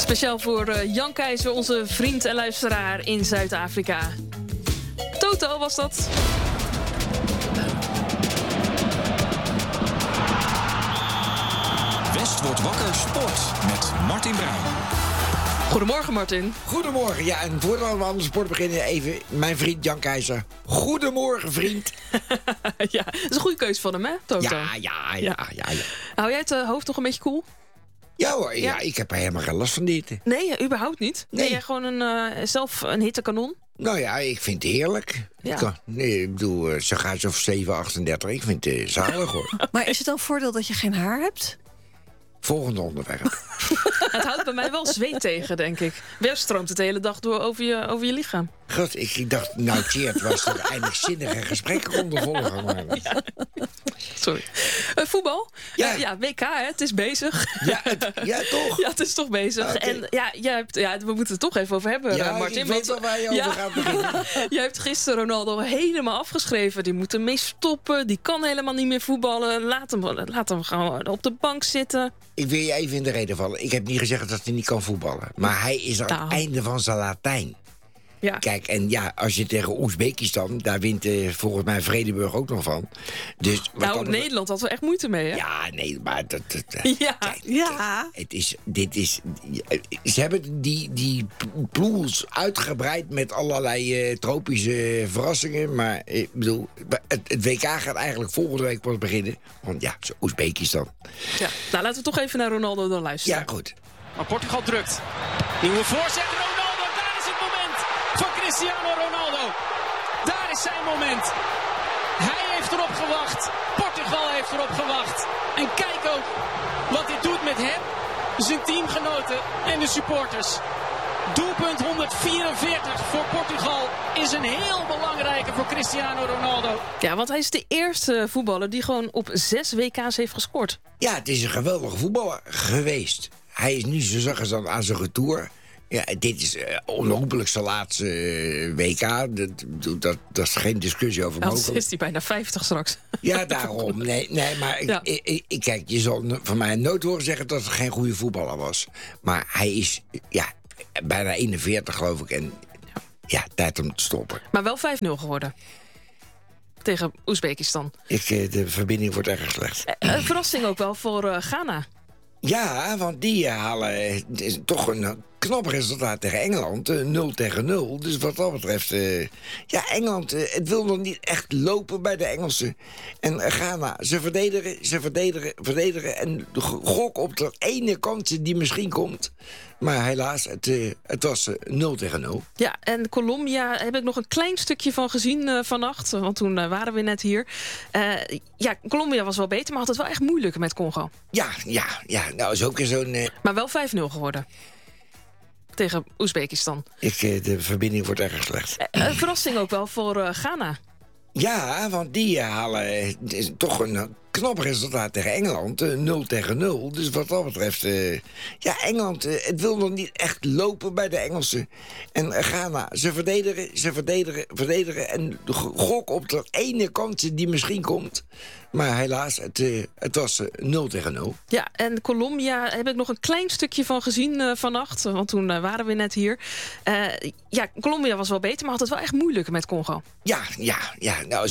Speciaal voor Jan Keizer, onze vriend en luisteraar in Zuid-Afrika. Toto was dat. West wordt wakker sport met Martin Bruin. Goedemorgen, Martin. Goedemorgen. Ja, en voordat we aan de sport beginnen, even mijn vriend Jan Keizer. Goedemorgen, vriend. Ja, dat is een goede keuze van hem, hè, Toto? Ja. Hou jij het hoofd toch een beetje koel? Ja hoor, ja, ik heb er helemaal geen last van dit. Nee, überhaupt niet. Nee. Ben jij gewoon zelf een hittekanon? Nou ja, ik vind het heerlijk. Ja. Ik bedoel, zo gaat ze of 7:38. Ik vind het zalig, hoor. Maar is het dan voordeel dat je geen haar hebt? Volgende onderwerp. Het houdt bij mij wel zweet tegen, denk ik. Weer stroomt het de hele dag door over je lichaam. God, ik dacht, nou, Tjeerd was er eindelijk zinnige gesprekken konden volgen. Maar... Sorry. Voetbal? Ja. WK, hè? Het is bezig. Ja, toch? Ja, het is toch bezig. Okay. En we moeten het toch even over hebben, Martin. Ik weet wel waar je over gaat beginnen. Jij hebt gisteren Ronaldo helemaal afgeschreven. Die moet ermee stoppen. Die kan helemaal niet meer voetballen. Laat hem gewoon op de bank zitten. Ik wil je even in de reden vallen. Ik heb niet gezegd dat hij niet kan voetballen. Maar hij is aan het einde van zijn Latijn. Ja. Kijk, en ja, als je tegen Oezbekistan... daar wint volgens mij Vredenburg ook nog van. Dus, Nederland had er echt moeite mee, hè? Ja, nee, maar... Ja. Kijk, ze hebben die pools uitgebreid met allerlei tropische verrassingen. Maar ik bedoel, het WK gaat eigenlijk volgende week pas beginnen. Want ja, Oezbekistan. Ja. Nou, laten we toch even naar Ronaldo dan luisteren. Ja, goed. Maar Portugal drukt. Nieuwe voorzet, Ronaldo, daar is het moment van Cristiano Ronaldo. Daar is zijn moment. Hij heeft erop gewacht. Portugal heeft erop gewacht. En kijk ook wat dit doet met hem, zijn teamgenoten en de supporters. Doelpunt 144 voor Portugal is een heel belangrijke voor Cristiano Ronaldo. Ja, want hij is de eerste voetballer die gewoon op 6 WK's heeft gescoord. Ja, het is een geweldige voetballer geweest. Hij is nu zo zachtjes aan zijn retour. Ja, dit is onhopelijk zijn laatste WK. Dat is geen discussie over mogelijk. Anders is hij bijna 50 straks. Ja, daarom. Nee, maar Ja. kijk, je zal van mij nooit horen zeggen dat het geen goede voetballer was. Maar hij is bijna 41, geloof ik. En ja, tijd om te stoppen. Maar wel 5-0 geworden. Tegen Oezbekistan. De verbinding wordt erg slecht. Een verrassing ook wel voor Ghana. Ja, want die halen toch een knap resultaat tegen Engeland. 0-0. Dus wat dat betreft... Engeland, het wil nog niet echt lopen bij de Engelsen. En Ghana, ze verdedigen. En gok op de ene kans die misschien komt. Maar helaas, het was 0-0. Ja, en Colombia heb ik nog een klein stukje van gezien vannacht. Want toen waren we net hier. Colombia was wel beter, maar had het wel echt moeilijk met Congo. Ja. Nou, is ook weer zo'n... Maar wel 5-0 geworden. Tegen Oezbekistan. De verbinding wordt erg slecht. Een verrassing ook wel voor Ghana. Ja, want die halen toch een knap resultaat tegen Engeland. 0-0. Dus wat dat betreft... Engeland, het wil nog niet echt lopen bij de Engelsen. En Ghana, ze verdedigen. En gok op de ene kans die misschien komt. Maar helaas, het was 0-0. Ja, en Colombia heb ik nog een klein stukje van gezien vannacht. Want toen waren we net hier. Colombia was wel beter, maar had het wel echt moeilijk met Congo. Ja. Nou, is